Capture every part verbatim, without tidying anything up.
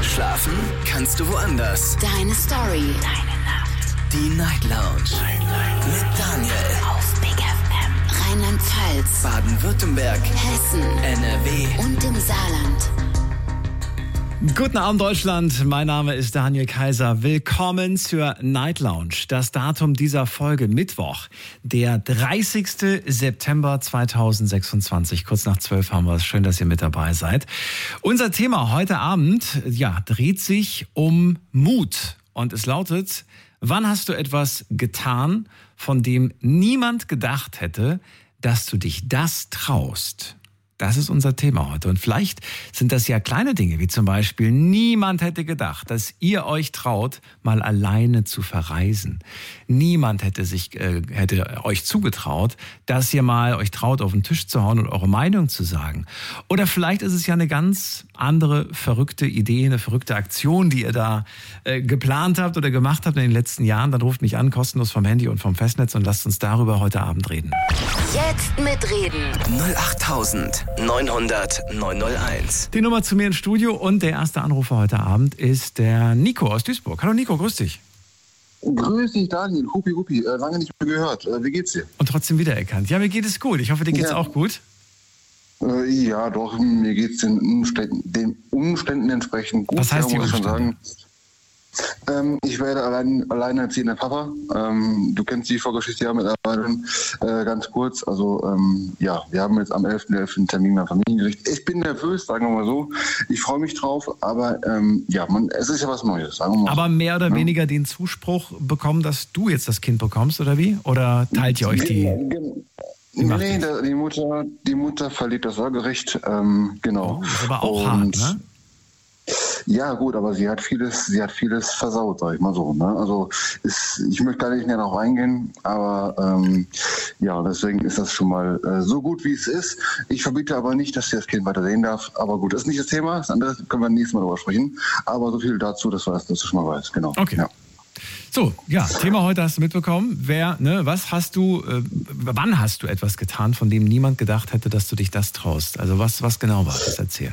Schlafen kannst du woanders. Deine Story. Deine Nacht. Die Night Lounge. Night, Night. Mit Daniel. Auf Big F M. Rheinland-Pfalz. Baden-Württemberg. Hessen. N R W. Und im Saarland. Guten Abend, Deutschland. Mein Name ist Daniel Kaiser. Willkommen zur Night Lounge. Das Datum dieser Folge Mittwoch, der dreißigster September zweitausendsechsundzwanzig. Kurz nach zwölf haben wir es. Schön, dass ihr mit dabei seid. Unser Thema heute Abend, ja, dreht sich um Mut. Und es lautet: Wann hast du etwas getan, von dem niemand gedacht hätte, dass du dich das traust? Das ist unser Thema heute. Und vielleicht sind das ja kleine Dinge, wie zum Beispiel, niemand hätte gedacht, dass ihr euch traut, mal alleine zu verreisen. Niemand hätte sich, äh, hätte euch zugetraut, dass ihr mal euch traut, auf den Tisch zu hauen und eure Meinung zu sagen. Oder vielleicht ist es ja eine ganz andere verrückte Idee, eine verrückte Aktion, die ihr da äh, geplant habt oder gemacht habt in den letzten Jahren. Dann ruft mich an, kostenlos vom Handy und vom Festnetz, und lasst uns darüber heute Abend reden. Jetzt mitreden. null acht neunhundert neunhunderteins. Die Nummer zu mir ins Studio, und der erste Anrufer heute Abend ist der Nico aus Duisburg. Hallo Nico, grüß dich. Grüß dich, Daniel. Hupi, hupi. Äh, lange nicht mehr gehört. Äh, wie geht's dir? Und trotzdem wiedererkannt. Ja, mir geht es gut. Ich hoffe, dir geht's Ja. auch gut. Äh, ja, doch. Mir geht's den Umständen, den Umständen entsprechend gut. Was heißt ja, die muss ich schon Umstände? sagen. Ähm, ich werde allein, alleinerziehender Papa. Ähm, du kennst die Vorgeschichte ja mittlerweile äh, ganz kurz. Also ähm, ja, wir haben jetzt am elften elften einen Termin beim Familiengericht. Ich bin nervös, sagen wir mal so. Ich freue mich drauf, aber ähm, ja, man, es ist ja was Neues, sagen wir mal. Aber mehr oder Ja. weniger den Zuspruch bekommen, dass du jetzt das Kind bekommst, oder wie? Oder teilt ihr euch die? Gen- Wie macht Nee, ihr's? da, die Mutter, die Mutter verliert das Sorgerecht. Ähm, genau. Oh, ist aber auch Und- hart, ne? Ja, gut, aber sie hat vieles, sie hat vieles versaut, sag ich mal so. Ne? Also ist, ich möchte gar nicht näher darauf eingehen, aber ähm, ja, deswegen ist das schon mal äh, so gut, wie es ist. Ich verbiete aber nicht, dass sie das Kind weiter sehen darf. Aber gut, das ist nicht das Thema. Das andere können wir nächstes Mal drüber sprechen. Aber so viel dazu, dass du das dass du schon mal weißt. Genau. Okay. Ja. So, ja, Thema heute hast du mitbekommen. Wer, ne, was hast du, äh, wann hast du etwas getan, von dem niemand gedacht hätte, dass du dich das traust? Also was, was genau war das? Erzähl.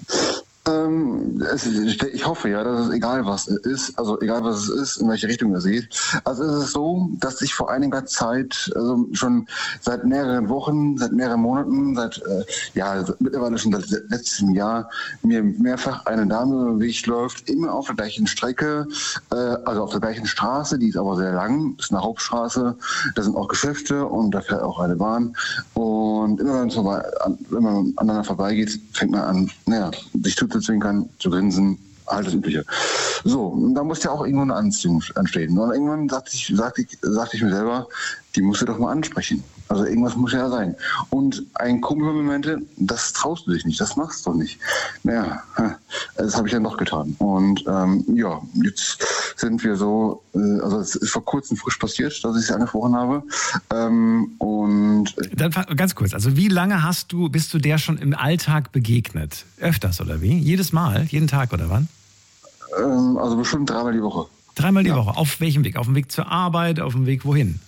Ähm, es, ich hoffe ja, dass es egal was es ist, also egal was es ist, in welche Richtung es geht. Also es ist so, dass ich vor einiger Zeit, also schon seit mehreren Wochen, seit mehreren Monaten, seit äh, ja mittlerweile schon seit letztem Jahr mir mehrfach eine Dame über den Weg läuft, immer auf der gleichen Strecke, äh, also auf der gleichen Straße, die ist aber sehr lang, ist eine Hauptstraße, da sind auch Geschäfte und da fährt auch eine Bahn. Und immer wenn, es vorbei, an, wenn man aneinander vorbeigeht, fängt man an, naja, sich zu zwinkern, zu grinsen, all das Übliche. So, und da muss ja auch irgendwo eine Anziehung anstehen. Und irgendwann sagte ich, sagte ich, sagte ich mir selber, die musst du doch mal ansprechen. Also irgendwas muss ja sein. Und ein Kumpel von mir meinte, das traust du dich nicht, das machst du doch nicht. Naja, das habe ich dann doch getan. Und ähm, ja, jetzt sind wir so, äh, also es ist vor kurzem frisch passiert, dass ich sie angesprochen habe. Ähm, und Dann fa- ganz kurz, also wie lange hast du, bist du der schon im Alltag begegnet? Öfters oder wie? Jedes Mal? Jeden Tag oder wann? ähm, also bestimmt dreimal die Woche. Dreimal die Ja. Woche. Auf welchem Weg? Auf dem Weg zur Arbeit? Auf dem Weg wohin?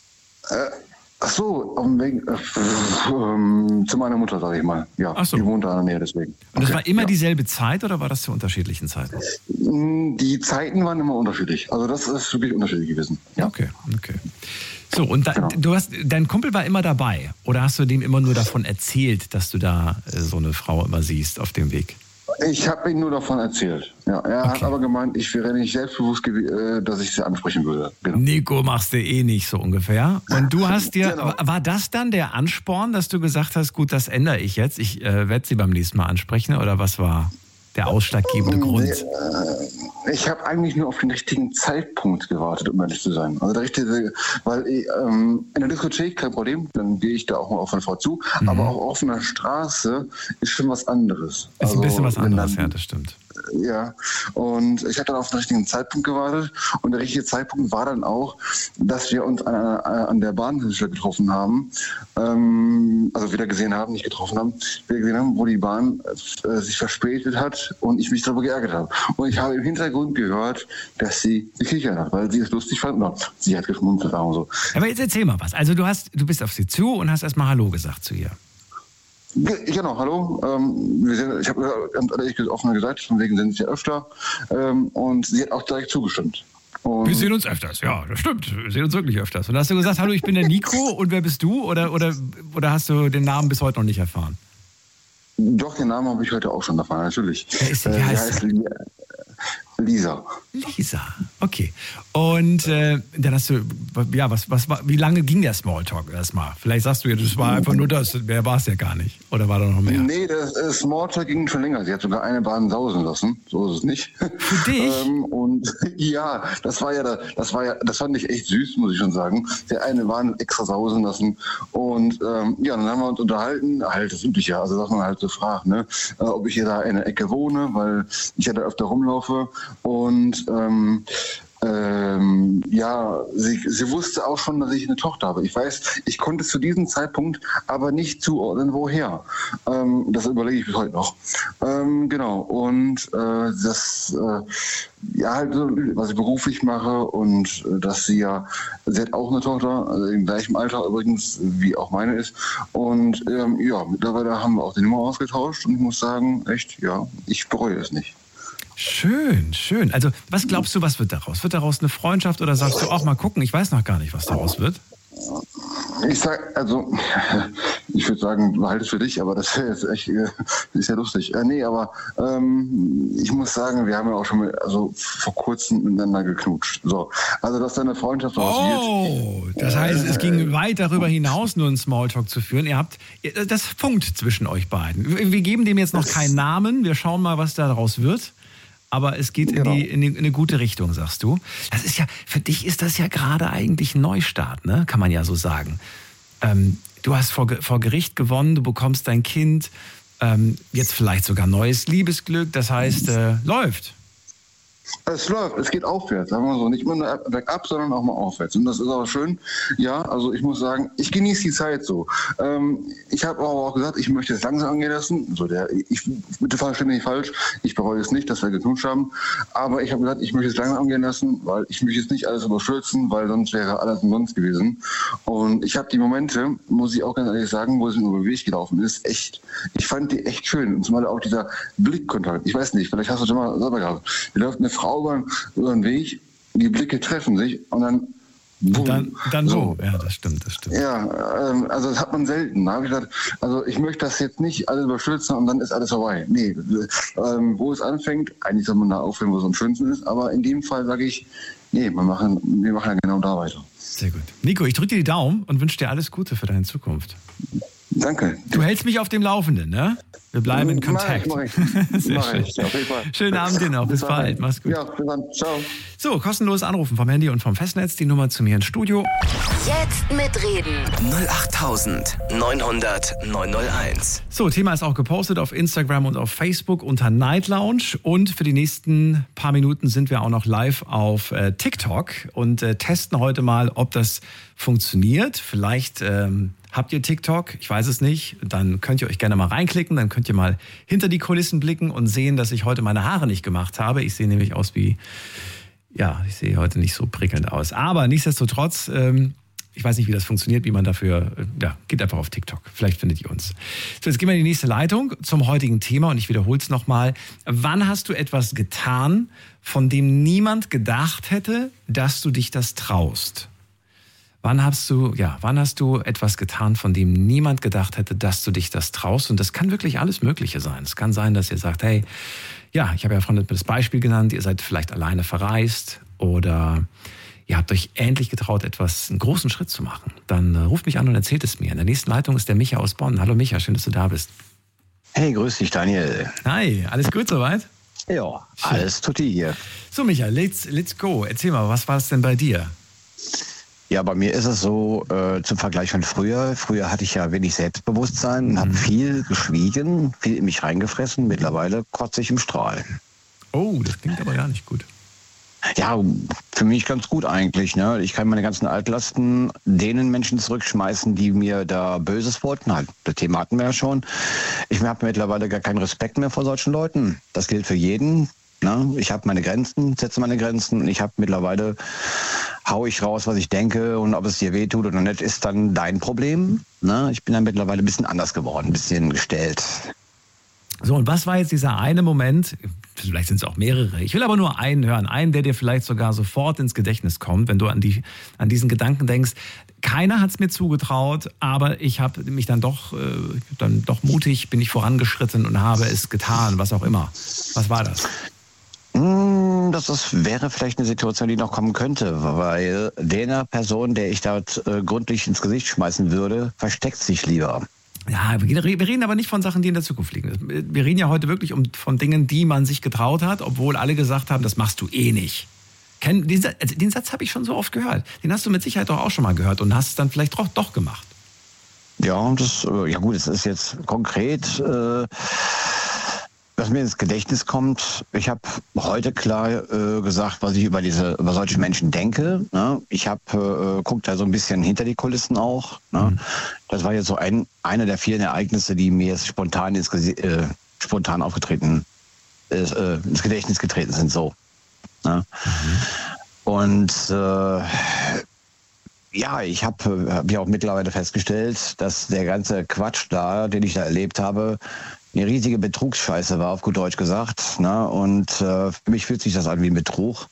Ach so, auf dem Weg äh, ähm, zu meiner Mutter, sage ich mal. Ja, Ach so. die wohnt da in der Nähe, deswegen. Und das Okay, war immer ja. dieselbe Zeit oder war das zu unterschiedlichen Zeiten? Die Zeiten waren immer unterschiedlich. Also das ist wirklich unterschiedlich gewesen. Ja. Okay, okay. So, und da, Genau. du hast, dein Kumpel war immer dabei? Oder hast du dem immer nur davon erzählt, dass du da äh, so eine Frau immer siehst auf dem Weg? Ich habe ihm nur davon erzählt. Ja, er hat Okay. aber gemeint, ich wäre nicht selbstbewusst, gew- äh, dass ich sie ansprechen würde. Genau. Nico, machst du eh nicht so ungefähr. Und du hast dir, Genau. war das dann der Ansporn, dass du gesagt hast, gut, das ändere ich jetzt, ich äh, werde sie beim nächsten Mal ansprechen? Oder was war der ausschlaggebende Grund? Ich habe eigentlich nur auf den richtigen Zeitpunkt gewartet, um ehrlich zu sein. Also der richtige, weil ich, ähm, in der Diskothek kein Problem, dann gehe ich da auch mal auf eine Frau zu. Mhm. Aber auch auf einer Straße ist schon was anderes. Ist ein bisschen was wenn anderes, dann- ja, das stimmt. Ja, und ich habe dann auf den richtigen Zeitpunkt gewartet. Und der richtige Zeitpunkt war dann auch, dass wir uns an, an der Bahnhilfe getroffen haben. Ähm, also wieder gesehen haben, nicht getroffen haben. Wir gesehen haben, wo die Bahn äh, sich verspätet hat und ich mich darüber geärgert habe. Und ich habe im Hintergrund gehört, dass sie gekichert hat, weil sie es lustig fand. Na, sie hat geschmunzelt und so. Aber jetzt erzähl mal was. Also du hast, du bist auf sie zu und hast erstmal Hallo gesagt zu ihr. Genau, hallo. Ähm, wir sind, ich habe ganz ehrlich offen gesagt, von wegen sind sie öfter. Ähm, und sie hat auch direkt zugestimmt. Und wir sehen uns öfters, ja, das stimmt. Wir sehen uns wirklich öfters. Und hast du gesagt, hallo, ich bin der Nico und wer bist du? Oder, oder, oder hast du den Namen bis heute noch nicht erfahren? Doch, den Namen habe ich heute auch schon erfahren, natürlich. Wer ist, wie äh, heißt heißt Lisa. Lisa, okay. Und äh, dann hast du, ja, was, was war, wie lange ging der Smalltalk erstmal? Vielleicht sagst du ja, das war einfach nur das, mehr war es ja gar nicht. Oder war da noch mehr? Nee, das, das Smalltalk ging schon länger. Sie hat sogar eine Bahn sausen lassen, so ist es nicht. Für dich? ähm, und ja, das war ja, das war ja, das fand ich echt süß, muss ich schon sagen. Sie hat eine Bahn extra sausen lassen. Und ähm, ja, dann haben wir uns unterhalten, halt das Übliche, also dass man halt so fragt, ne, äh, ob ich hier da in der Ecke wohne, weil ich ja da öfter rumlaufe. Und ähm, ähm, ja, sie, sie wusste auch schon, dass ich eine Tochter habe. Ich weiß, ich konnte zu diesem Zeitpunkt aber nicht zuordnen, woher. Ähm, das überlege ich bis heute noch. Ähm, genau, und äh, das, äh, ja, halt so, was ich beruflich mache und äh, dass sie ja, sie hat auch eine Tochter, also im gleichen Alter übrigens, wie auch meine ist. Und ähm, ja, mittlerweile haben wir auch die Nummer ausgetauscht und ich muss sagen, echt, ja, ich bereue es nicht. Schön, schön. Also, was glaubst du, was wird daraus? Wird daraus eine Freundschaft oder sagst du auch mal gucken? Ich weiß noch gar nicht, was daraus wird. Ich sag, also, ich würde sagen, behalte es für dich, aber das wäre jetzt echt, ist ja lustig. Äh, nee, aber ähm, ich muss sagen, wir haben ja auch schon mit, also vor kurzem miteinander geknutscht. So, also, dass da eine Freundschaft draus Oh, wird, das heißt, es ging weit darüber hinaus, nur einen Smalltalk zu führen. Ihr habt, das funkt zwischen euch beiden. Wir geben dem jetzt noch keinen Namen. Wir schauen mal, was daraus wird. Aber es geht in, die, in, die, in eine gute Richtung, sagst du. Das ist ja, für dich ist das ja gerade eigentlich ein Neustart, ne? Kann man ja so sagen. Ähm, du hast vor, vor Gericht gewonnen, du bekommst dein Kind, ähm, jetzt vielleicht sogar neues Liebesglück, das heißt, äh, läuft. Es läuft, es geht aufwärts, sagen wir so. Nicht immer nur bergab, sondern auch mal aufwärts. Und das ist aber schön. Ja, also ich muss sagen, ich genieße die Zeit so. Ähm, ich habe auch, auch gesagt, ich möchte es langsam angehen lassen. So der, ich, bitte verstehe mich nicht falsch, ich bereue es nicht, dass wir geknutscht haben. Aber ich habe gesagt, ich möchte es langsam angehen lassen, weil ich möchte jetzt nicht alles überstürzen, weil sonst wäre alles umsonst gewesen. Und ich habe die Momente, muss ich auch ganz ehrlich sagen, wo es mir über den Weg gelaufen ist, echt. Ich fand die echt schön. Und zumal auch dieser Blickkontakt. Ich weiß nicht, vielleicht hast du schon mal selber gehabt. Wie läuft eine Frau über, über den Weg, die Blicke treffen sich und dann boom. Dann, dann so. Ja, das stimmt, das stimmt. Ja, ähm, also das hat man selten. Da habe ich gesagt, also ich möchte das jetzt nicht alles überstürzen und dann ist alles vorbei. Nee, ähm, wo es anfängt, eigentlich soll man da aufhören, wo es am schönsten ist, aber in dem Fall sage ich, nee, wir machen, wir machen ja genau da weiter. Sehr gut. Nico, ich drücke dir die Daumen und wünsche dir alles Gute für deine Zukunft. Danke. Du hältst mich auf dem Laufenden, ne? Wir bleiben in Kontakt. Mach ich, mach ich. Sehr mach schön. ich. Auf jeden Fall. Schönen Abend dir noch. Bis, bis bald. Mach's gut. Ja, bis dann. Ciao. So, kostenlos anrufen vom Handy und vom Festnetz. Die Nummer zu mir ins Studio. Jetzt mitreden. null acht neun hundert neun null eins. So, Thema ist auch gepostet auf Instagram und auf Facebook unter Night Lounge. Und für die nächsten paar Minuten sind wir auch noch live auf äh, TikTok und äh, testen heute mal, ob das funktioniert. Vielleicht ähm, habt ihr TikTok, ich weiß es nicht. Dann könnt ihr euch gerne mal reinklicken. Dann könnt ihr mal hinter die Kulissen blicken und sehen, dass ich heute meine Haare nicht gemacht habe. Ich sehe nämlich aus wie, ja, ich sehe heute nicht so prickelnd aus. Aber nichtsdestotrotz, ähm, ich weiß nicht, wie das funktioniert, wie man dafür, ja, geht einfach auf TikTok. Vielleicht findet ihr uns. So, jetzt gehen wir in die nächste Leitung zum heutigen Thema und ich wiederhole es nochmal. Wann hast du etwas getan, von dem niemand gedacht hätte, dass du dich das traust? Wann hast du, ja, wann hast du etwas getan, von dem niemand gedacht hätte, dass du dich das traust? Und das kann wirklich alles Mögliche sein. Es kann sein, dass ihr sagt, hey, ja, ich habe ja vorhin das Beispiel genannt, ihr seid vielleicht alleine verreist oder ihr habt euch endlich getraut, etwas, einen großen Schritt zu machen. Dann äh, ruft mich an und erzählt es mir. In der nächsten Leitung ist der Micha aus Bonn. Hallo Micha, schön, dass du da bist. Hey, grüß dich, Daniel. Hi, alles gut soweit? Ja, alles tutti hier. So Micha, let's, let's go. Erzähl mal, was war es denn bei dir? Ja, bei mir ist es so, äh, zum Vergleich von früher. Früher hatte ich ja wenig Selbstbewusstsein, mhm. habe viel geschwiegen, viel in mich reingefressen. Mittlerweile kotze ich im Strahl. Oh, das klingt aber gar nicht gut. Ja, für mich ganz gut eigentlich. Ne? Ich kann meine ganzen Altlasten denen Menschen zurückschmeißen, die mir da Böses wollten. Halt, das Thema hatten wir ja schon. Ich habe mittlerweile gar keinen Respekt mehr vor solchen Leuten. Das gilt für jeden. Ne? Ich habe meine Grenzen, setze meine Grenzen. Und ich habe mittlerweile hau ich raus, was ich denke, und ob es dir wehtut oder nicht, ist dann dein Problem. Ne? Ich bin dann mittlerweile ein bisschen anders geworden, ein bisschen gestellt. So, und was war jetzt dieser eine Moment, vielleicht sind es auch mehrere, ich will aber nur einen hören, einen, der dir vielleicht sogar sofort ins Gedächtnis kommt, wenn du an, die, an diesen Gedanken denkst, keiner hat es mir zugetraut, aber ich habe mich dann doch, äh, dann doch mutig, bin ich vorangeschritten und habe es getan, was auch immer. Was war das? Das ist, wäre vielleicht eine Situation, die noch kommen könnte, weil der Person, der ich dort äh, gründlich ins Gesicht schmeißen würde, versteckt sich lieber. Ja, wir reden aber nicht von Sachen, die in der Zukunft liegen. Wir reden ja heute wirklich um, von Dingen, die man sich getraut hat, obwohl alle gesagt haben, das machst du eh nicht. Den, den Satz habe ich schon so oft gehört. Den hast du mit Sicherheit doch auch schon mal gehört und hast es dann vielleicht doch, doch gemacht. Ja, das, ja gut, es ist jetzt konkret, äh, was mir ins Gedächtnis kommt. Ich habe heute klar äh, gesagt, was ich über diese, über solche Menschen denke. Ne? Ich habe äh, guckt da so ein bisschen hinter die Kulissen auch. Ne? Mhm. Das war jetzt so ein eine der vielen Ereignisse, die mir jetzt spontan ins äh, spontan aufgetreten ist, äh, ins Gedächtnis getreten sind. So. Ne? Mhm. Und äh, ja, ich habe hab ja auch mittlerweile festgestellt, dass der ganze Quatsch da, den ich da erlebt habe, eine riesige Betrugsscheiße war, auf gut Deutsch gesagt. Ne? Und äh, für mich fühlt sich das an wie ein Betrug.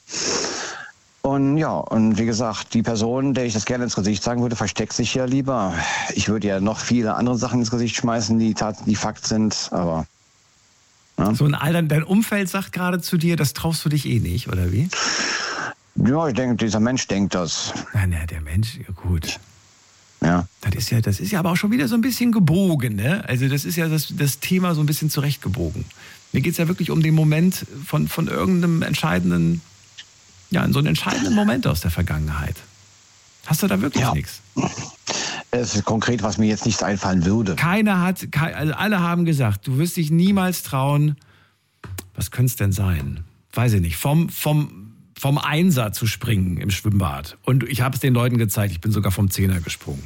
Und ja, und wie gesagt, die Person, der ich das gerne ins Gesicht sagen würde, versteckt sich ja lieber. Ich würde ja noch viele andere Sachen ins Gesicht schmeißen, die Taten, die Fakt sind, aber... Ne? So ein Alter, dein Umfeld sagt gerade zu dir, das traust du dich eh nicht, oder wie? Ja, ich denke, dieser Mensch denkt das. Na, na, der Mensch, ja gut. Ja. Das ist ja, das ist ja aber auch schon wieder so ein bisschen gebogen, ne? Also das ist ja das, das Thema so ein bisschen zurechtgebogen. Mir geht es ja wirklich um den Moment von, von irgendeinem entscheidenden, ja, so einen entscheidenden Moment aus der Vergangenheit. Hast du da wirklich ja. nichts? Es ist konkret, was mir jetzt nicht einfallen würde. Keiner hat, also alle haben gesagt, du wirst dich niemals trauen. Was könnte es denn sein? Weiß ich nicht. Vom, vom, vom Einser zu springen im Schwimmbad. Und ich habe es den Leuten gezeigt, ich bin sogar vom Zehner gesprungen.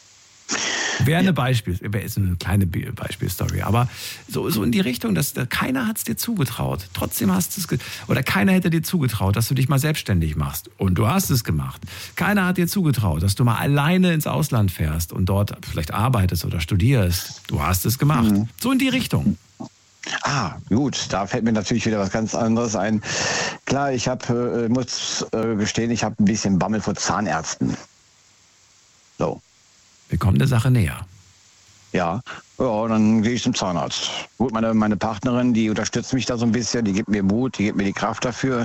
Wäre eine Beispiel, wäre ist eine kleine Beispielstory, aber so, so in die Richtung, dass keiner hat es dir zugetraut. Trotzdem hast du es, ge- oder keiner hätte dir zugetraut, dass du dich mal selbstständig machst. Und du hast es gemacht. Keiner hat dir zugetraut, dass du mal alleine ins Ausland fährst und dort vielleicht arbeitest oder studierst. Du hast es gemacht. Mhm. So in die Richtung. Ah, gut, da fällt mir natürlich wieder was ganz anderes ein. Klar, ich habe, äh, muss äh, gestehen, ich habe ein bisschen Bammel vor Zahnärzten. So. Wir kommen der Sache näher. Ja, ja, dann gehe ich zum Zahnarzt. Gut, meine, meine Partnerin, die unterstützt mich da so ein bisschen, die gibt mir Mut, die gibt mir die Kraft dafür.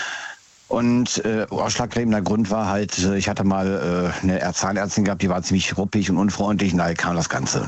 Und äh, ausschlaggebender Grund war halt, ich hatte mal äh, eine Zahnärztin gehabt, die war ziemlich ruppig und unfreundlich, und daher kam das Ganze.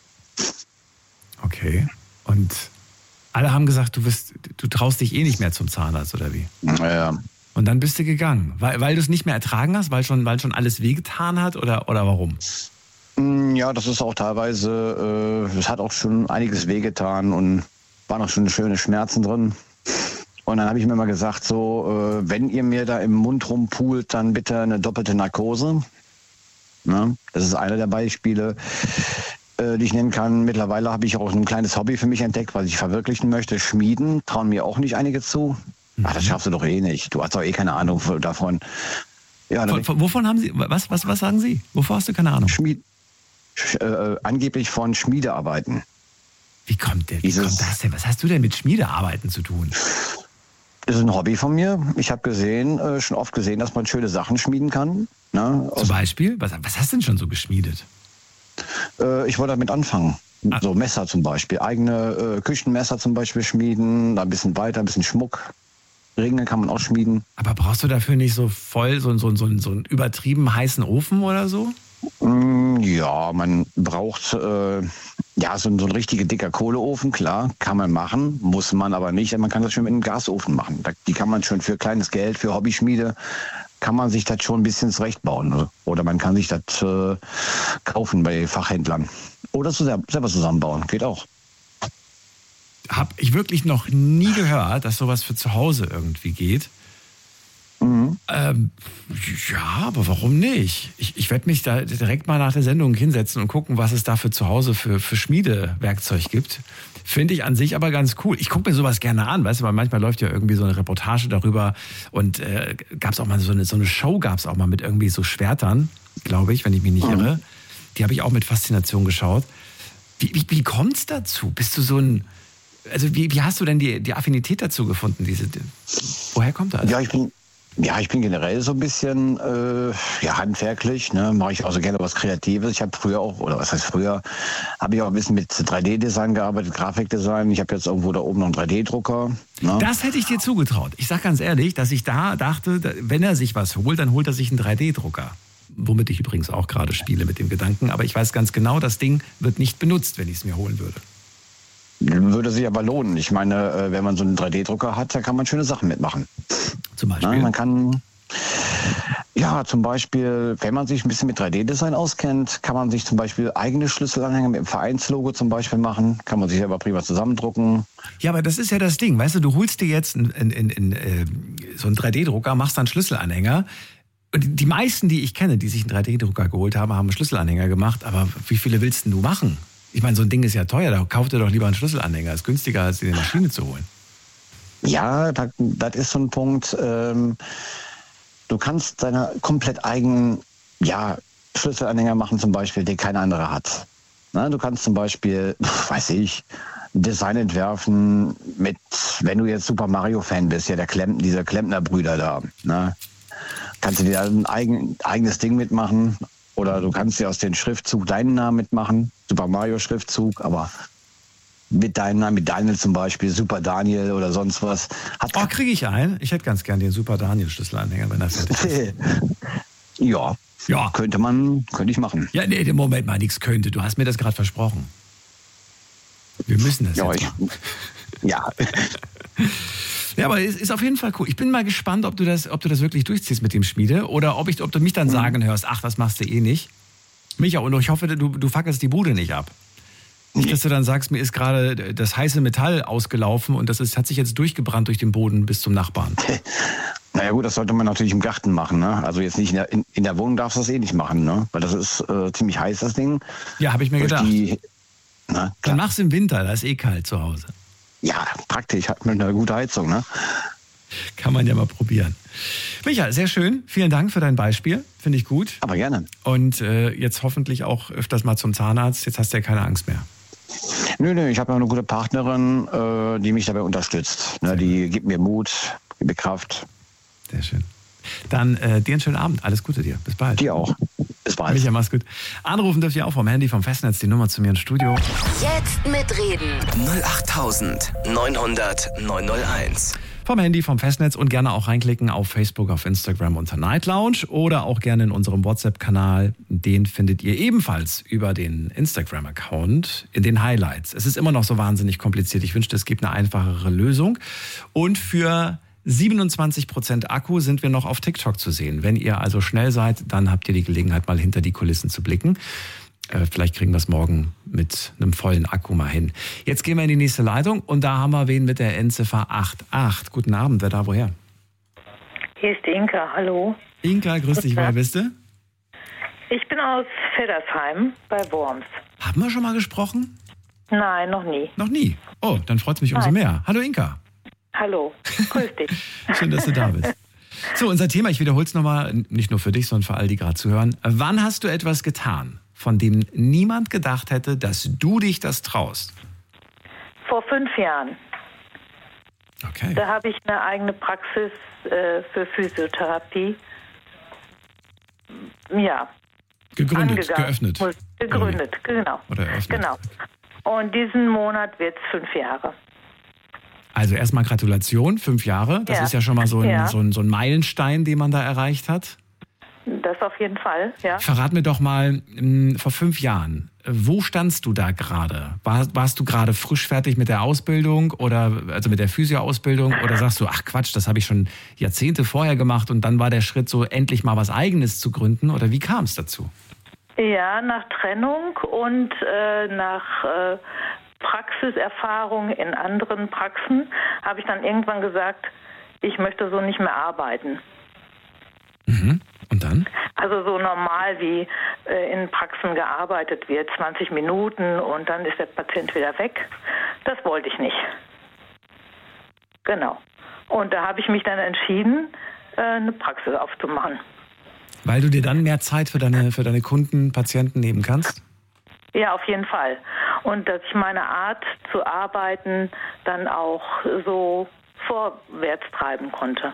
Okay. Und alle haben gesagt, du bist, du traust dich eh nicht mehr zum Zahnarzt, oder wie? Ja. Und dann bist du gegangen, weil, weil du es nicht mehr ertragen hast, weil schon, weil schon alles wehgetan hat, oder, oder warum? Ja, das ist auch teilweise, es äh, hat auch schon einiges wehgetan und waren auch schon schöne Schmerzen drin. Und dann habe ich mir mal gesagt, so, äh, wenn ihr mir da im Mund rumpult, dann bitte eine doppelte Narkose. Ja, das ist einer der Beispiele, äh, die ich nennen kann. Mittlerweile habe ich auch ein kleines Hobby für mich entdeckt, was ich verwirklichen möchte. Schmieden, trauen mir auch nicht einige zu. Mhm. Ach, das schaffst du doch eh nicht. Du hast doch eh keine Ahnung davon. Ja, von, von, wovon haben Sie, was, was, was sagen Sie? Wovor hast du keine Ahnung? Schmied, äh, angeblich von Schmiedearbeiten. Wie kommt der, wie kommt das denn? Was hast du denn mit Schmiedearbeiten zu tun? Das ist ein Hobby von mir. Ich habe gesehen, äh, schon oft gesehen, dass man schöne Sachen schmieden kann. Ne? Zum Beispiel? Was, was hast du denn schon so geschmiedet? Äh, ich wollte damit anfangen. Ah. So Messer zum Beispiel. Eigene äh, Küchenmesser zum Beispiel schmieden. Da ein bisschen weiter, ein bisschen Schmuck. Ringe kann man auch schmieden. Aber brauchst du dafür nicht so voll so, so, so, so einen übertrieben heißen Ofen oder so? Ja, man braucht äh, ja so, so ein richtig dicker Kohleofen, klar, kann man machen, muss man aber nicht. Man kann das schon mit einem Gasofen machen. Die kann man schon für kleines Geld, für Hobbyschmiede, kann man sich das schon ein bisschen zurechtbauen. Ne? Oder man kann sich das äh, kaufen bei Fachhändlern. Oder selber zusammenbauen, geht auch. Habe ich wirklich noch nie gehört, dass sowas für zu Hause irgendwie geht. Mhm. Ähm, ja, aber warum nicht? Ich, ich werde mich da direkt mal nach der Sendung hinsetzen und gucken, was es da für zu Hause für, für Schmiedewerkzeug gibt. Finde ich an sich aber ganz cool. Ich gucke mir sowas gerne an, weißt du, weil manchmal läuft ja irgendwie so eine Reportage darüber und äh, gab es auch mal so eine, so eine Show, gab es auch mal mit irgendwie so Schwertern, glaube ich, wenn ich mich nicht irre. Mhm. Die habe ich auch mit Faszination geschaut. Wie, wie, wie kommt es dazu? Bist du so ein, also wie, wie hast du denn die, die Affinität dazu gefunden? Diese, die, woher kommt das? Ja, ich bin... Ja, ich bin generell so ein bisschen äh, ja, handwerklich, ne? Mache ich auch so gerne was Kreatives. Ich habe früher auch, oder was heißt früher, habe ich auch ein bisschen mit drei D-Design gearbeitet, Grafikdesign. Ich habe jetzt irgendwo da oben noch einen drei D-Drucker. Ne? Das hätte ich dir zugetraut. Ich sage ganz ehrlich, dass ich da dachte, wenn er sich was holt, dann holt er sich einen drei D-Drucker. Womit ich übrigens auch gerade spiele mit dem Gedanken. Aber ich weiß ganz genau, das Ding wird nicht benutzt, wenn ich es mir holen würde. Würde sich aber lohnen. Ich meine, wenn man so einen drei D-Drucker hat, da kann man schöne Sachen mitmachen. Zum Beispiel? Na, man kann, ja, zum Beispiel, wenn man sich ein bisschen mit drei D-Design auskennt, kann man sich zum Beispiel eigene Schlüsselanhänger mit dem Vereinslogo zum Beispiel machen. Kann man sich selber prima zusammendrucken. Ja, aber das ist ja das Ding. Weißt du, du holst dir jetzt in, in, in, in, äh, so einen drei D-Drucker, machst dann Schlüsselanhänger. Und die meisten, die ich kenne, die sich einen drei D-Drucker geholt haben, haben einen Schlüsselanhänger gemacht. Aber wie viele willst denn du machen? Ich meine, so ein Ding ist ja teuer, da kauft ihr doch lieber einen Schlüsselanhänger. Ist günstiger, als dir eine Maschine zu holen. Ja, das, das ist so ein Punkt. Ähm, du kannst deine komplett eigenen ja, Schlüsselanhänger machen, zum Beispiel, den kein anderer hat. Na, du kannst zum Beispiel, weiß ich, ein Design entwerfen mit, wenn du jetzt Super Mario-Fan bist, ja, der Klemm, dieser Klempner-Brüder da. Na, kannst du dir ein eigen, eigenes Ding mitmachen. Oder du kannst dir aus dem Schriftzug deinen Namen mitmachen, Super Mario Schriftzug, aber mit deinem Namen, mit Daniel zum Beispiel, Super Daniel oder sonst was. Hat oh, kriege ich einen? Ich hätte ganz gern den Super Daniel Schlüsselanhänger, wenn er fertig ist. ja, ja, könnte man, könnte ich machen. Ja, nee, im Moment mal nichts könnte. Du hast mir das gerade versprochen. Wir müssen das ja, jetzt ich, machen. Ja. Ja, aber es ist auf jeden Fall cool. Ich bin mal gespannt, ob du das, ob du das wirklich durchziehst mit dem Schmiede oder ob, ich, ob du mich dann sagen hörst, ach, das machst du eh nicht. Micha, und ich hoffe, du, du fackelst die Bude nicht ab. Nicht, dass du dann sagst, mir ist gerade das heiße Metall ausgelaufen und das ist, hat sich jetzt durchgebrannt durch den Boden bis zum Nachbarn. Naja gut, das sollte man natürlich im Garten machen. Ne? Also jetzt nicht in der, in, in der Wohnung darfst du das eh nicht machen, ne? Weil das ist äh, ziemlich heiß, das Ding. Ja, habe ich mir Durch gedacht. Die, na, dann mach's im Winter, da ist eh kalt zu Hause. Ja, praktisch, hat man eine gute Heizung, ne? Kann man ja mal probieren. Micha, sehr schön. Vielen Dank für dein Beispiel. Finde ich gut. Aber gerne. Und äh, jetzt hoffentlich auch öfters mal zum Zahnarzt. Jetzt hast du ja keine Angst mehr. Nö, nö, ich habe ja eine gute Partnerin, äh, die mich dabei unterstützt. Ne, die gibt mir Mut, gibt mir Kraft. Sehr schön. Dann äh, dir einen schönen Abend. Alles Gute dir. Bis bald. Dir auch. Bis bald. Micha, mach's gut. Anrufen dürft ihr auch vom Handy, vom Festnetz, die Nummer zu mir ins Studio. Jetzt mitreden. null acht neun null null neun null eins. Vom Handy, vom Festnetz und gerne auch reinklicken auf Facebook, auf Instagram unter Night Lounge oder auch gerne in unserem WhatsApp-Kanal. Den findet ihr ebenfalls über den Instagram-Account in den Highlights. Es ist immer noch so wahnsinnig kompliziert. Ich wünschte, es gibt eine einfachere Lösung. Und für siebenundzwanzig Prozent Akku sind wir noch auf TikTok zu sehen. Wenn ihr also schnell seid, dann habt ihr die Gelegenheit, mal hinter die Kulissen zu blicken. Äh, vielleicht kriegen wir es morgen mit einem vollen Akku mal hin. Jetzt gehen wir in die nächste Leitung und da haben wir wen mit der Endziffer acht acht. Guten Abend, wer da woher? Hier ist die Inka, hallo. Inka, grüß dich, wer bist du? Ich bin aus Feddersheim bei Worms. Haben wir schon mal gesprochen? Nein, noch nie. Noch nie? Oh, dann freut es mich umso Nein. mehr. Hallo Inka. Hallo, grüß dich. Schön, dass du da bist. So, unser Thema, ich wiederhole es nochmal, nicht nur für dich, sondern für all die gerade zuhören. Wann hast du etwas getan, von dem niemand gedacht hätte, dass du dich das traust? Vor fünf Jahren. Okay. Da habe ich eine eigene Praxis äh, für Physiotherapie. Ja. Gegründet, angegangen. geöffnet. Gegründet, oder genau. Oder eröffnet. Genau. Und diesen Monat wird es fünf Jahre. Also erstmal Gratulation, fünf Jahre. Das Ja. ist ja schon mal so ein, Ja. so, ein, so ein Meilenstein, den man da erreicht hat. Das auf jeden Fall, ja. Verrat mir doch mal, mh, vor fünf Jahren, wo standst du da gerade? War, warst du gerade frisch fertig mit der Ausbildung oder also mit der Physio-Ausbildung oder sagst du, ach Quatsch, das habe ich schon Jahrzehnte vorher gemacht und dann war der Schritt so, endlich mal was Eigenes zu gründen oder wie kam es dazu? Ja, nach Trennung und äh, nach äh, Praxiserfahrung in anderen Praxen habe ich dann irgendwann gesagt, ich möchte so nicht mehr arbeiten. Mhm. Und dann? Also so normal wie äh, in Praxen gearbeitet wird, zwanzig Minuten und dann ist der Patient wieder weg. Das wollte ich nicht. Genau. Und da habe ich mich dann entschieden, äh, eine Praxis aufzumachen. Weil du dir dann mehr Zeit für deine, für deine Kunden, Patienten nehmen kannst? Ja, auf jeden Fall. Und dass ich meine Art zu arbeiten dann auch so vorwärts treiben konnte.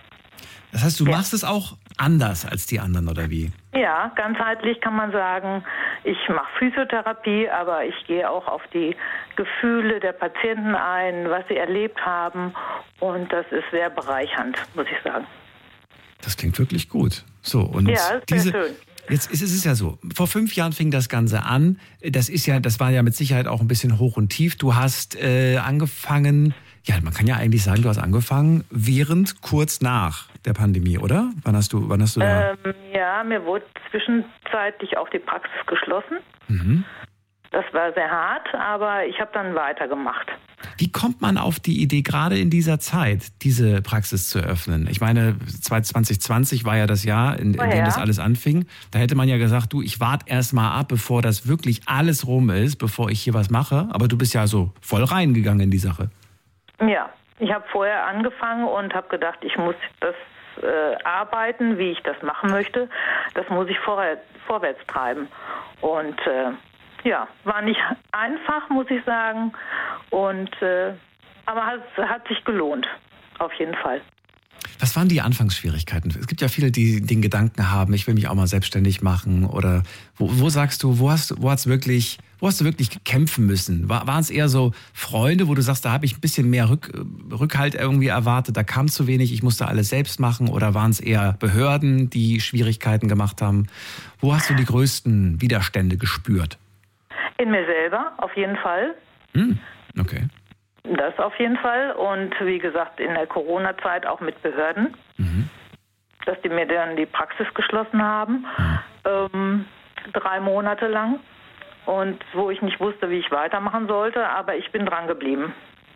Das heißt, du Ja. machst es auch anders als die anderen, oder wie? Ja, ganzheitlich kann man sagen, ich mache Physiotherapie, aber ich gehe auch auf die Gefühle der Patienten ein, was sie erlebt haben. Und das ist sehr bereichernd, muss ich sagen. Das klingt wirklich gut. So, und Ja, das ist diese, sehr schön. Jetzt ist es ja so, vor fünf Jahren fing das Ganze an. Das ist ja, das war ja mit Sicherheit auch ein bisschen hoch und tief. Du hast äh, angefangen, ja, man kann ja eigentlich sagen, du hast angefangen während, kurz nach der Pandemie, oder? Wann hast du, wann hast du da? Ähm, ja, mir wurde zwischenzeitlich auch die Praxis geschlossen. Mhm. Das war sehr hart, aber ich habe dann weitergemacht. Wie kommt man auf die Idee, gerade in dieser Zeit, diese Praxis zu öffnen? Ich meine, zwanzig zwanzig war ja das Jahr, in, in Oh dem ja. das alles anfing. Da hätte man ja gesagt, du, ich warte erst mal ab, bevor das wirklich alles rum ist, bevor ich hier was mache. Aber du bist ja so voll reingegangen in die Sache. Ja, ich habe vorher angefangen und habe gedacht, ich muss das äh, arbeiten, wie ich das machen möchte. Das muss ich vorwärts, vorwärts treiben. Und äh, ja, war nicht einfach, muss ich sagen. Und äh, aber hat, hat sich gelohnt, auf jeden Fall. Was waren die Anfangsschwierigkeiten? Es gibt ja viele, die den Gedanken haben, ich will mich auch mal selbstständig machen. Oder wo, wo sagst du, wo hast, wo hast wirklich, wo hast du wirklich kämpfen müssen? War, waren es eher so Freunde, wo du sagst, da habe ich ein bisschen mehr Rück, Rückhalt irgendwie erwartet, da kam zu wenig, ich musste alles selbst machen? Oder waren es eher Behörden, die Schwierigkeiten gemacht haben? Wo hast du die größten Widerstände gespürt? In mir selber, auf jeden Fall. Hm, okay. Das auf jeden Fall. Und wie gesagt, in der Corona-Zeit auch mit Behörden, Mhm. dass die mir dann die Praxis geschlossen haben, ähm, drei Monate lang. Und wo ich nicht wusste, wie ich weitermachen sollte, aber ich bin dran geblieben.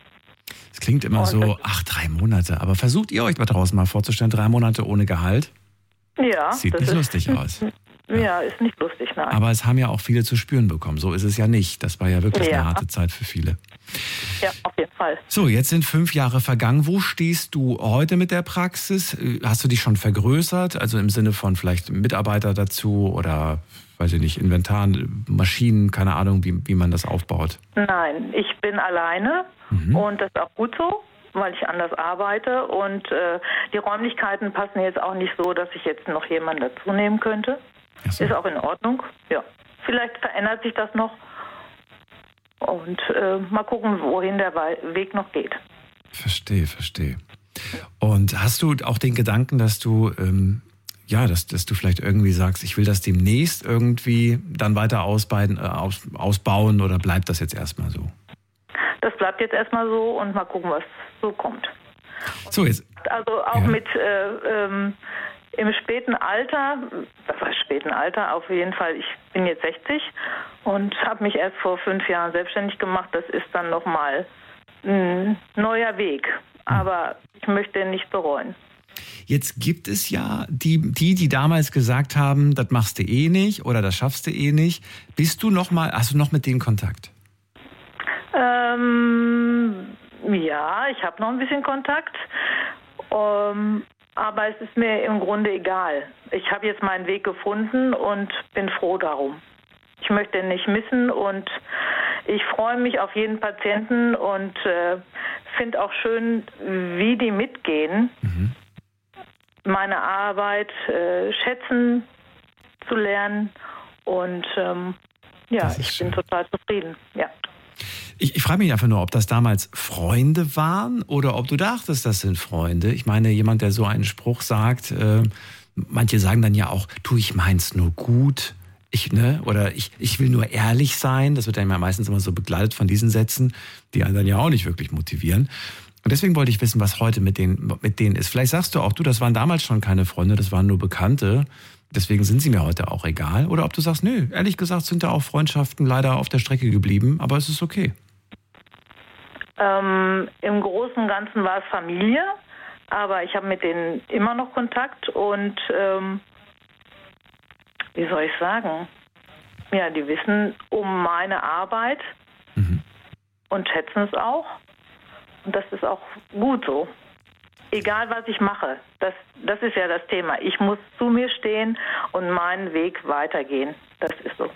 Es klingt immer Und so, das- ach, drei Monate. Aber versucht ihr euch da draußen mal vorzustellen, drei Monate ohne Gehalt? Ja, Sieht das nicht ist, lustig aus. Ja, ist nicht lustig, nein. Aber es haben ja auch viele zu spüren bekommen. So ist es ja nicht. Das war ja wirklich Ja. eine harte Zeit für viele. Ja, auf jeden Fall. So, jetzt sind fünf Jahre vergangen. Wo stehst du heute mit der Praxis? Hast du dich schon vergrößert? Also im Sinne von vielleicht Mitarbeiter dazu oder, weiß ich nicht, Inventar, Maschinen, keine Ahnung, wie, wie man das aufbaut. Nein, ich bin alleine und das ist auch gut so, weil ich anders arbeite. Und äh, die Räumlichkeiten passen jetzt auch nicht so, dass ich jetzt noch jemanden dazu nehmen könnte. Ach so. Ist auch in Ordnung, ja. Vielleicht verändert sich das noch. Und äh, mal gucken, wohin der Weg noch geht. Verstehe, verstehe. Und hast du auch den Gedanken, dass du, ähm, ja, dass, dass du vielleicht irgendwie sagst, ich will das demnächst irgendwie dann weiter ausbauen, äh, aus, ausbauen oder bleibt das jetzt erstmal so? Das bleibt jetzt erstmal so und mal gucken, was so kommt. So, jetzt. Also auch Ja. mit äh, ähm, im späten Alter, was heißt späten Alter, auf jeden Fall, ich bin jetzt sechzig und habe mich erst vor fünf Jahren selbstständig gemacht. Das ist dann nochmal ein neuer Weg, aber ich möchte ihn nicht bereuen. Jetzt gibt es ja die, die, die damals gesagt haben, das machst du eh nicht oder das schaffst du eh nicht. Bist du noch mal, hast du noch mit denen Kontakt? Ähm, ja, ich habe noch ein bisschen Kontakt, ähm, aber es ist mir im Grunde egal. Ich habe jetzt meinen Weg gefunden und bin froh darum. Ich möchte ihn nicht missen und ich freue mich auf jeden Patienten und äh, finde auch schön, wie die mitgehen, Mhm. meine Arbeit äh, schätzen zu lernen und ähm, ja, Das ist ich schön. bin total zufrieden. Ja. Ich, ich frage mich einfach nur, ob das damals Freunde waren oder ob du dachtest, das sind Freunde. Ich meine, jemand, der so einen Spruch sagt, äh, manche sagen dann ja auch, du, ich mein's nur gut. Ich, ne, oder ich, ich will nur ehrlich sein. Das wird dann ja meistens immer so begleitet von diesen Sätzen, die einen dann ja auch nicht wirklich motivieren. Und deswegen wollte ich wissen, was heute mit denen, mit denen ist. Vielleicht sagst du auch, du, das waren damals schon keine Freunde, das waren nur Bekannte. Deswegen sind sie mir heute auch egal. Oder ob du sagst, nö, ehrlich gesagt sind da auch Freundschaften leider auf der Strecke geblieben, aber es ist okay. Ähm, Im Großen und Ganzen war es Familie, Aber ich habe mit denen immer noch Kontakt und ähm, wie soll ich sagen? Ja, die wissen um meine Arbeit mhm. und schätzen es auch. Und das ist auch gut so. Egal, was ich mache, das, das ist ja das Thema. Ich muss zu mir stehen und meinen Weg weitergehen. Das ist so.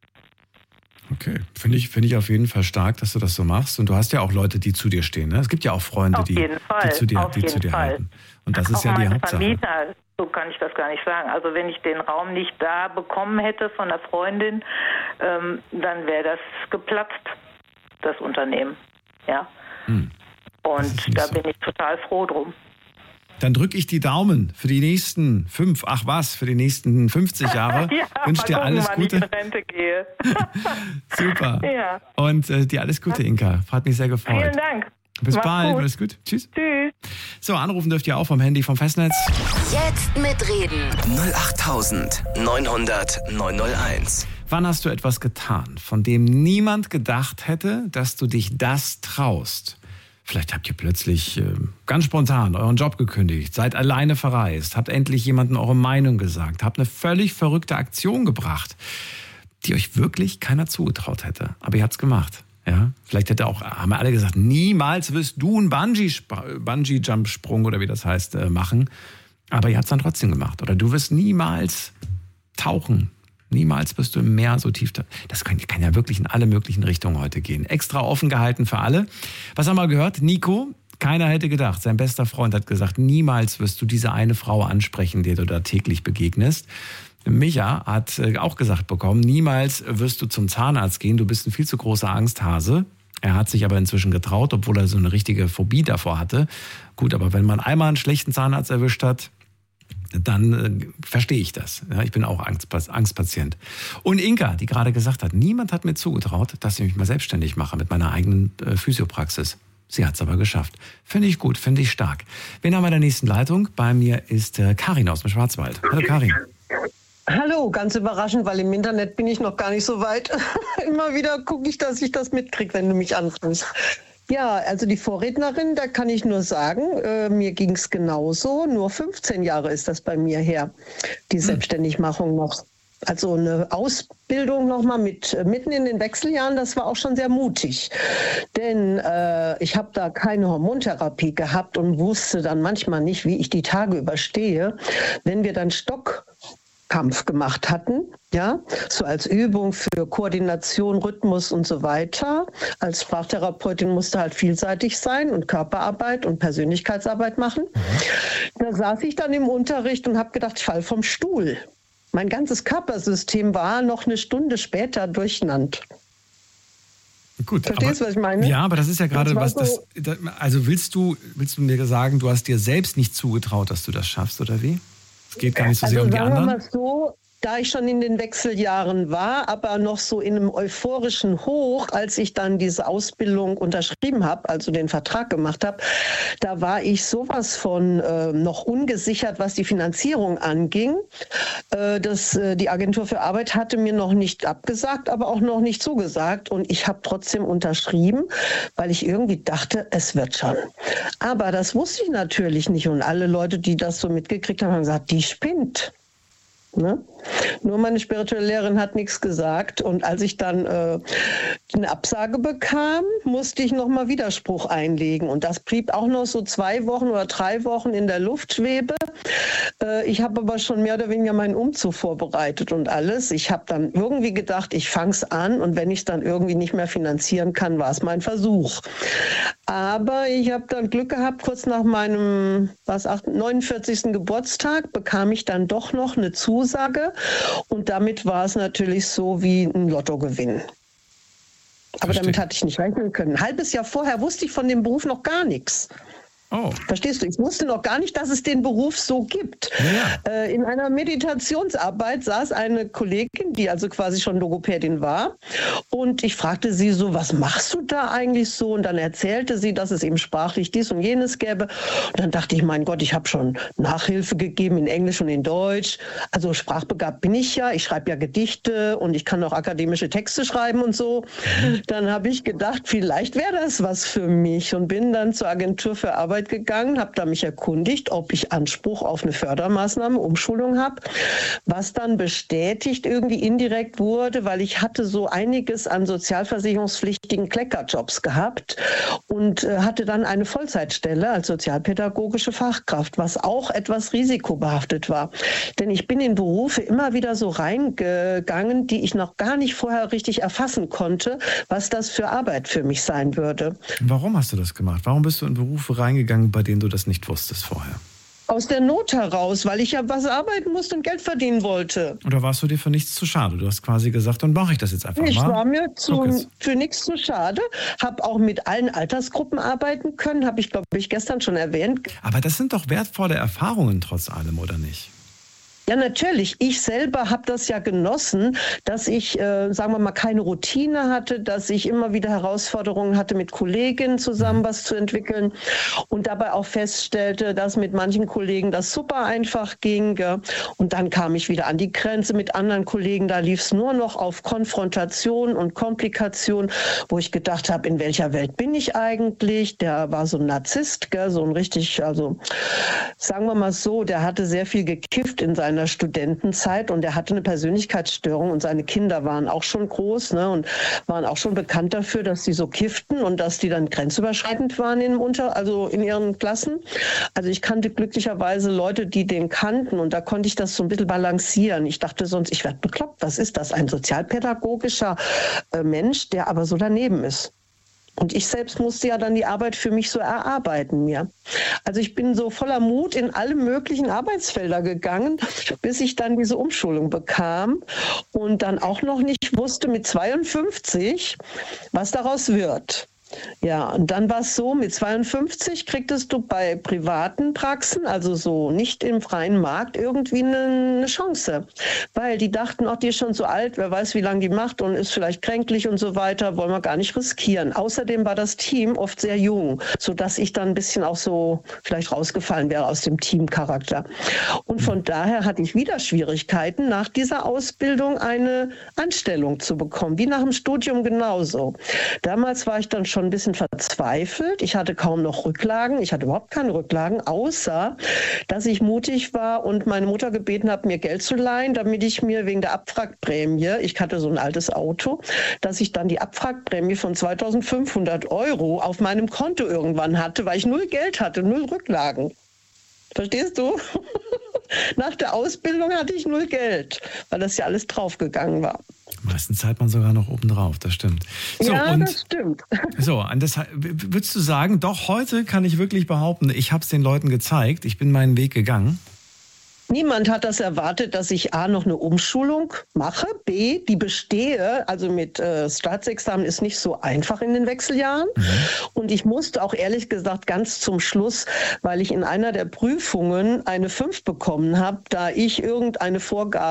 Okay, finde ich, finde ich auf jeden Fall stark, dass du das so machst. Und du hast ja auch Leute, die zu dir stehen. Ne? Es gibt ja auch Freunde, die, die zu dir, die zu dir halten. Und das ist auch ja die Hauptsache. Vermieter, so kann ich das gar nicht sagen. Also wenn ich den Raum nicht da bekommen hätte von der Freundin, ähm, dann wäre das geplatzt, das Unternehmen. Ja. Hm. Und da so. bin ich total froh drum. Dann drücke ich die Daumen für die nächsten fünf, ach was, für die nächsten fünfzig Jahre. Ja, wünsche dir alles gucken, Gute. Wann ich in Rente gehe. Super. Ja. Und äh, dir alles Gute, Inka. Hat mich sehr gefreut. Vielen Dank. Bis Mach's bald. gut. Alles gut. Tschüss. Tschüss. So, anrufen dürft ihr auch vom Handy, vom Festnetz. Jetzt mitreden. null acht neun hundert neun null eins. Wann hast du etwas getan, von dem niemand gedacht hätte, dass du dich das traust? Vielleicht habt ihr plötzlich äh, ganz spontan euren Job gekündigt, seid alleine verreist, habt endlich jemandem eure Meinung gesagt, habt eine völlig verrückte Aktion gebracht, die euch wirklich keiner zugetraut hätte. Aber ihr habt's gemacht. Ja? Vielleicht hätte auch, haben wir alle gesagt, niemals wirst du einen Bungee-Jump-Sprung oder wie das heißt, äh, machen. Aber ihr habt's dann trotzdem gemacht. Oder du wirst niemals tauchen. Niemals wirst du im Meer so tief. Das kann, kann ja wirklich in alle möglichen Richtungen heute gehen. Extra offen gehalten für alle. Was haben wir gehört? Nico, keiner hätte gedacht. Sein bester Freund hat gesagt, niemals wirst du diese eine Frau ansprechen, der du da täglich begegnest. Micha hat auch gesagt bekommen, niemals wirst du zum Zahnarzt gehen. Du bist ein viel zu großer Angsthase. Er hat sich aber inzwischen getraut, obwohl er so eine richtige Phobie davor hatte. Gut, aber wenn man einmal einen schlechten Zahnarzt erwischt hat, dann äh, verstehe ich das. Ja, ich bin auch Angstpa- Angstpatient. Und Inka, die gerade gesagt hat, niemand hat mir zugetraut, dass ich mich mal selbstständig mache mit meiner eigenen äh, Physiopraxis. Sie hat es aber geschafft. Finde ich gut, finde ich stark. Wen haben wir in der nächsten Leitung? Bei mir ist äh, Karin aus dem Schwarzwald. Hallo Karin. Hallo, ganz überraschend, weil im Internet bin ich noch gar nicht so weit. Immer wieder gucke ich, dass ich das mitkriege, wenn du mich anrufst. Ja, also die Vorrednerin, da kann ich nur sagen, äh, mir ging es genauso. Nur fünfzehn Jahre ist das bei mir her, die Selbstständigmachung noch. Also eine Ausbildung nochmal mit mitten in den Wechseljahren, das war auch schon sehr mutig. Denn äh, ich habe da keine Hormontherapie gehabt und wusste dann manchmal nicht, wie ich die Tage überstehe. Wenn wir dann Stock Kampf gemacht hatten, ja, so als Übung für Koordination, Rhythmus und so weiter. Als Sprachtherapeutin musste halt vielseitig sein und Körperarbeit und Persönlichkeitsarbeit machen. Mhm. Da saß ich dann im Unterricht und habe gedacht, ich falle vom Stuhl. Mein ganzes Körpersystem war noch eine Stunde später durcheinander. Gut, verstehst du, was ich meine? Ja, aber das ist ja gerade was, so das, also willst du, willst du mir sagen, du hast dir selbst nicht zugetraut, dass du das schaffst, oder wie? Es geht gar nicht so sehr also um die sagen wir anderen. Mal so, da ich schon in den Wechseljahren war, aber noch so in einem euphorischen Hoch, als ich dann diese Ausbildung unterschrieben habe, also den Vertrag gemacht habe, da war ich sowas von äh, noch ungesichert, was die Finanzierung anging. Äh, das, äh, die Agentur für Arbeit hatte mir noch nicht abgesagt, aber auch noch nicht zugesagt. Und ich habe trotzdem unterschrieben, weil ich irgendwie dachte, es wird schon. Aber das wusste ich natürlich nicht. Und alle Leute, die das so mitgekriegt haben, haben gesagt, die spinnt. Ne? Nur meine spirituelle Lehrerin hat nichts gesagt. Und als ich dann äh, eine Absage bekam, musste ich nochmal Widerspruch einlegen. Und das blieb auch noch so zwei Wochen oder drei Wochen in der Luftschwebe. Äh, ich habe aber schon mehr oder weniger meinen Umzug vorbereitet und alles. Ich habe dann irgendwie gedacht, ich fange es an. Und wenn ich es dann irgendwie nicht mehr finanzieren kann, war es mein Versuch. Aber ich habe dann Glück gehabt, kurz nach meinem was, neunundvierzigsten Geburtstag bekam ich dann doch noch eine Zusage. Und damit war es natürlich so wie ein Lottogewinn. Aber Verstehe. Damit hatte ich nicht rechnen können. Ein halbes Jahr vorher wusste ich von dem Beruf noch gar nichts. Oh. Verstehst du? Ich wusste noch gar nicht, dass es den Beruf so gibt. Ja. Äh, in einer Meditationsarbeit saß eine Kollegin, die also quasi schon Logopädin war. Und ich fragte sie so, was machst du da eigentlich so? Und dann erzählte sie, dass es eben sprachlich dies und jenes gäbe. Und dann dachte ich, mein Gott, ich habe schon Nachhilfe gegeben in Englisch und in Deutsch. Also sprachbegabt bin ich ja. Ich schreibe ja Gedichte und ich kann auch akademische Texte schreiben und so. Mhm. Dann habe ich gedacht, vielleicht wäre das was für mich und bin dann zur Agentur für Arbeit Arbeit gegangen, habe da mich erkundigt, ob ich Anspruch auf eine Fördermaßnahme, Umschulung habe, was dann bestätigt irgendwie indirekt wurde, weil ich hatte so einiges an sozialversicherungspflichtigen Kleckerjobs gehabt und äh, hatte dann eine Vollzeitstelle als sozialpädagogische Fachkraft, was auch etwas risikobehaftet war. Denn ich bin in Berufe immer wieder so reingegangen, die ich noch gar nicht vorher richtig erfassen konnte, was das für Arbeit für mich sein würde. Warum hast du das gemacht? Warum bist du in Berufe reingegangen, bei denen du das nicht wusstest vorher? Aus der Not heraus, weil ich ja was arbeiten musste und Geld verdienen wollte. Oder warst du dir für nichts zu schade? Du hast quasi gesagt, dann mache ich das jetzt einfach ich mal. Ich war mir zu, für nichts zu schade, habe auch mit allen Altersgruppen arbeiten können, habe ich, glaube ich, gestern schon erwähnt. Aber das sind doch wertvolle Erfahrungen trotz allem, oder nicht? Ja, natürlich. Ich selber habe das ja genossen, dass ich, äh, sagen wir mal, keine Routine hatte, dass ich immer wieder Herausforderungen hatte, mit Kolleginnen zusammen was zu entwickeln und dabei auch feststellte, dass mit manchen Kollegen das super einfach ging. Gell? Und dann kam ich wieder an die Grenze mit anderen Kollegen. Da lief es nur noch auf Konfrontation und Komplikation, wo ich gedacht habe, in welcher Welt bin ich eigentlich? Der war so ein Narzisst, gell? So ein richtig, also sagen wir mal so, der hatte sehr viel gekifft in seiner Studentenzeit und er hatte eine Persönlichkeitsstörung und seine Kinder waren auch schon groß, ne, und waren auch schon bekannt dafür, dass sie so kifften und dass die dann grenzüberschreitend waren in, unter, also in ihren Klassen. Also ich kannte glücklicherweise Leute, die den kannten und da konnte ich das so ein bisschen balancieren. Ich dachte sonst, ich werde bekloppt. Was ist das? Ein sozialpädagogischer äh, Mensch, der aber so daneben ist. Und ich selbst musste ja dann die Arbeit für mich so erarbeiten mir. Also ich bin so voller Mut in alle möglichen Arbeitsfelder gegangen, bis ich dann diese Umschulung bekam und dann auch noch nicht wusste mit zweiundfünfzig, was daraus wird. Ja, und dann war es so, mit zweiundfünfzig kriegtest du bei privaten Praxen, also so nicht im freien Markt, irgendwie eine Chance. Weil die dachten, auch die ist schon so alt, wer weiß, wie lange die macht und ist vielleicht kränklich und so weiter, wollen wir gar nicht riskieren. Außerdem war das Team oft sehr jung, sodass ich dann ein bisschen auch so vielleicht rausgefallen wäre aus dem Teamcharakter. Und von daher hatte ich wieder Schwierigkeiten, nach dieser Ausbildung eine Anstellung zu bekommen, wie nach dem Studium genauso. Damals war ich dann schon ein bisschen verzweifelt. Ich hatte kaum noch Rücklagen. Ich hatte überhaupt keine Rücklagen, außer dass ich mutig war und meine Mutter gebeten habe, mir Geld zu leihen, damit ich mir wegen der Abwrackprämie, ich hatte so ein altes Auto, dass ich dann die Abwrackprämie von zweitausendfünfhundert Euro auf meinem Konto irgendwann hatte, weil ich null Geld hatte, null Rücklagen. Verstehst du? Nach der Ausbildung hatte ich null Geld, weil das ja alles draufgegangen war. Meistens zahlt man sogar noch obendrauf, das stimmt. So, ja, und, das stimmt. So, und das, würdest du sagen, doch heute kann ich wirklich behaupten, ich habe es den Leuten gezeigt, ich bin meinen Weg gegangen? Niemand hat das erwartet, dass ich A, noch eine Umschulung mache, B, die bestehe, also mit äh, Staatsexamen ist nicht so einfach in den Wechseljahren. Mhm. Und ich musste auch ehrlich gesagt ganz zum Schluss, weil ich in einer der Prüfungen eine fünf bekommen habe, da ich irgendeine Vorgabe